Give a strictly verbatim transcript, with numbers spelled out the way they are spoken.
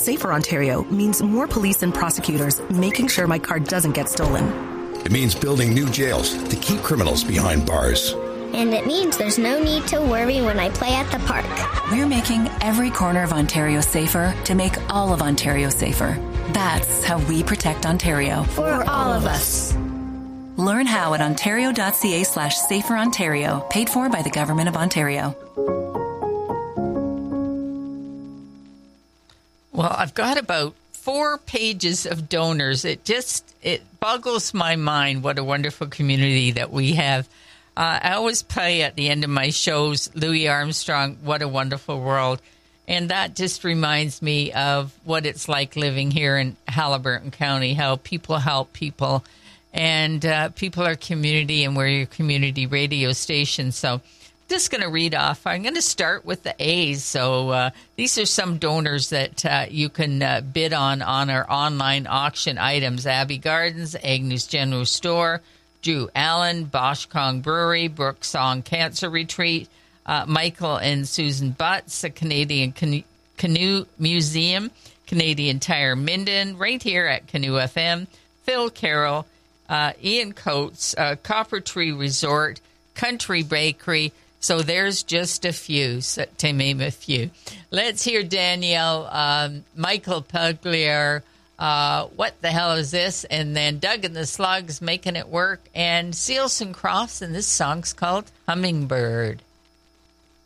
Safer Ontario means more police and prosecutors making sure my car doesn't get stolen. It means building new jails to keep criminals behind bars. And it means there's no need to worry when I play at the park. We're making every corner of Ontario safer to make all of Ontario safer. That's how we protect Ontario. For all of us. Learn how at ontario.ca slash safer Ontario, paid for by the Government of Ontario. Well, I've got about four pages of donors. It just, it boggles my mind what a wonderful community that we have. Uh, I always play at the end of my shows, Louis Armstrong, What a Wonderful World. And that just reminds me of what it's like living here in Haliburton County, how people help people. And uh, people are community, and we're your community radio station. So I'm just going to read off. I'm going to start with the A's. So uh, these are some donors that uh, you can uh, bid on on our online auction items. Abbey Gardens, Agnews General Store, Drew Allen, Bosch Kong Brewery, Brook Song Cancer Retreat, uh, Michael and Susan Butts, the Canadian Cano- Canoe Museum, Canadian Tire Minden, right here at Canoe F M, Phil Carroll, uh, Ian Coates, uh, Copper Tree Resort, Country Bakery. So there's just a few, so, to name a few. Let's hear Danielle, um, Michael Puglier, uh, What the Hell Is This? And then Doug and the Slugs, Making It Work, and Seals and Crofts, and this song's called Hummingbird.